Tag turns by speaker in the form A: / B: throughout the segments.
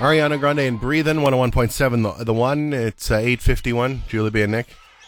A: Ariana Grande and Breathin', 101.7 the one. It's 8:51. Julie B. and Nick.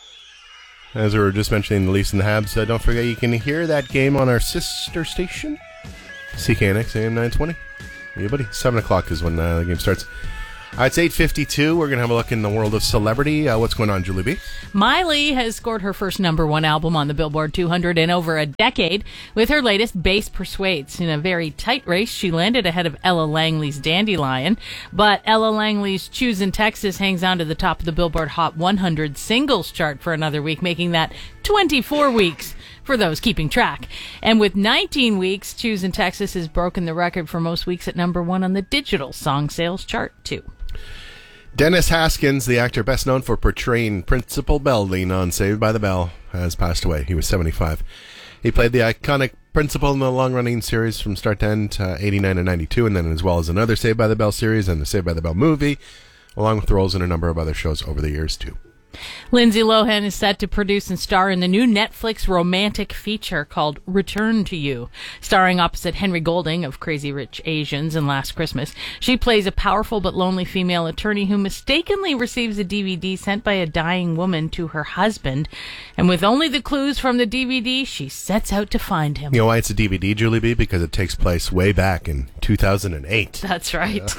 A: As we were just mentioning the Leafs and the Habs, don't forget you can hear that game on our sister station, CKNX AM 920. Yeah, buddy. 7 o'clock is when the game starts. It's 8:52. We're going to have a look in the world of celebrity. What's going on, Julie B?
B: Miley has scored her first #1 album on the Billboard 200 in over a decade with her latest, Bass Persuades. In a very tight race, she landed ahead of Ella Langley's Dandelion, but Ella Langley's Choosin' Texas hangs on to the top of the Billboard Hot 100 singles chart for another week, making that 24 weeks for those keeping track. And with 19 weeks, Choosin' Texas has broken the record for most weeks at #1 on the digital song sales chart, too.
A: Dennis Haskins, the actor best known for portraying Principal Belding on Saved by the Bell, has passed away. He was 75. He played the iconic principal in the long-running series from start to end, 89 and 92, and then as well as another Saved by the Bell series and the Saved by the Bell movie, along with roles in a number of other shows over the years, too.
B: Lindsay Lohan is set to produce and star in the new Netflix romantic feature called Return to You. Starring opposite Henry Golding of Crazy Rich Asians and Last Christmas, she plays a powerful but lonely female attorney who mistakenly receives a DVD sent by a dying woman to her husband. And with only the clues from the DVD, she sets out to find him.
A: You know why it's a DVD, Julie B? Because it takes place way back in 2008.
B: That's right.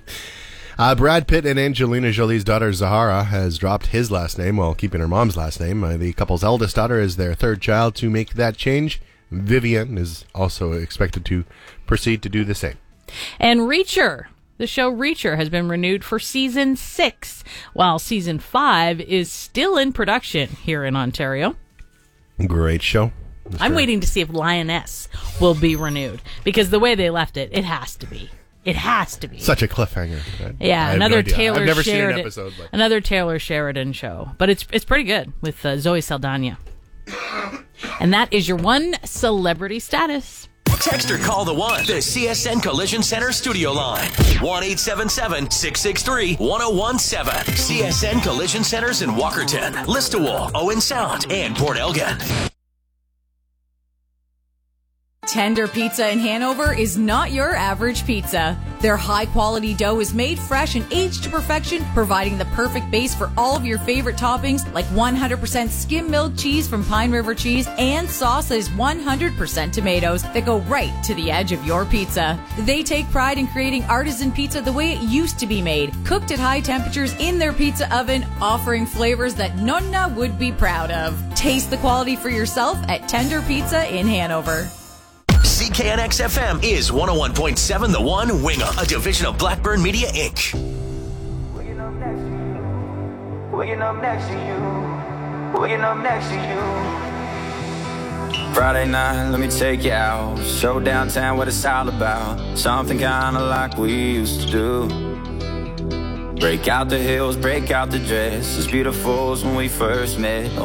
A: Brad Pitt and Angelina Jolie's daughter Zahara has dropped his last name while keeping her mom's last name. The couple's eldest daughter is their third child to make that change. Vivian is also expected to proceed to do the same.
B: And Reacher. The show Reacher has been renewed for Season 6, while Season 5 is still in production here in Ontario.
A: Great show.
B: I'm waiting to see if Lioness will be renewed, because the way they left it, it has to be. It has to be.
A: Such a cliffhanger.
B: Yeah, another Taylor
A: I've never
B: Sheridan,
A: seen an episode. But.
B: Another Taylor Sheridan show. But it's pretty good with Zoe Saldana. And that is your one celebrity status.
C: Text or call the one. The CSN Collision Center studio line. 1-877-663-1017. CSN Collision Centers in Walkerton, Listowel, Owen Sound, and Port Elgin.
D: Tender Pizza in Hanover is not your average pizza. Their high-quality dough is made fresh and aged to perfection, providing the perfect base for all of your favorite toppings, like 100% skim-milled cheese from Pine River Cheese and sauce that is 100% tomatoes that go right to the edge of your pizza. They take pride in creating artisan pizza the way it used to be made, cooked at high temperatures in their pizza oven, offering flavors that Nonna would be proud of. Taste the quality for yourself at Tender Pizza in Hanover.
C: CKNX FM is 101.7 The One Winger, a division of Blackburn Media, Inc.
E: Waking up next to you. Waking up next to you. Waking up next to you.
F: Friday night, let me take you out. Show downtown what it's all about. Something kinda like we used to do. Break out the heels, break out the dress. As beautiful as when we first met.